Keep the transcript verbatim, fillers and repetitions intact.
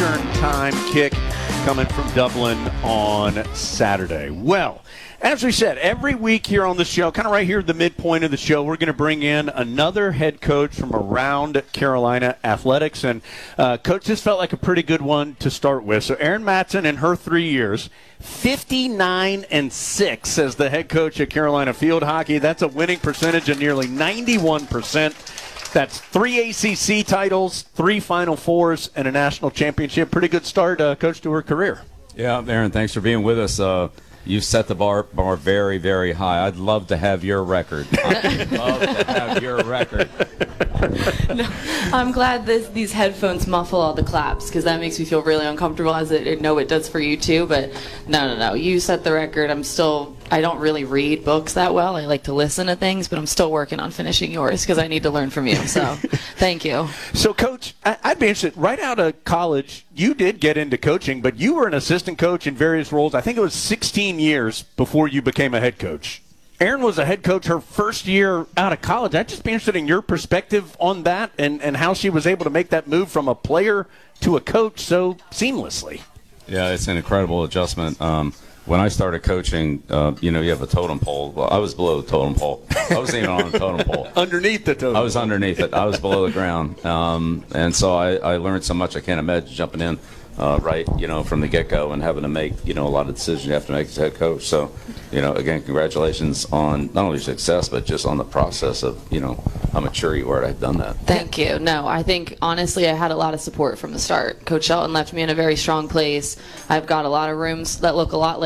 Eastern Time kick coming from Dublin on Saturday. Well, as we said, every week here on the show, kind of right here at the midpoint of the show, we're going to bring in another head coach from around Carolina athletics. And, uh, Coach, this felt like a pretty good one to start with. So Erin Matson, in her three years, fifty-nine and six as the head coach at Carolina Field Hockey. That's a winning percentage of nearly ninety-one percent. That's three A C C titles, three Final Fours, and a national championship. Pretty good start, uh, Coach, to her career. Yeah, Erin, thanks for being with us. Uh, you set the bar bar very, very high. I'd love to have your record. I'd love to have your record. No, I'm glad this, these headphones muffle all the claps because that makes me feel really uncomfortable, as it, I know it does for you too. But no, no, no. You set the record. I'm still. I don't really read books that well. I like to listen to things, but I'm still working on finishing yours because I need to learn from you. So, thank you. So, Coach, I'd be interested. Right out of college, you did get into coaching, but you were an assistant coach in various roles. I think it was sixteen years before you became a head coach. Erin was a head coach her first year out of college. I'd just be interested in your perspective on that and, and how she was able to make that move from a player to a coach so seamlessly. Yeah, it's an incredible adjustment. Um, when I started coaching, uh, you know, you have a totem pole. Well, I was below the totem pole. I wasn't even on the totem pole. Underneath the totem pole. I was underneath it. I was below the ground. Um, and so I, I learned so much I can't imagine jumping in. Uh, right, you know, from the get-go and having to make, you know, a lot of decisions you have to make as head coach. So, you know, again, congratulations on not only success, but just on the process of, you know, how mature you were to have done that. Thank you. No, I think, honestly, I had a lot of support from the start. Coach Shelton left me in a very strong place. I've got a lot of rooms that look a lot like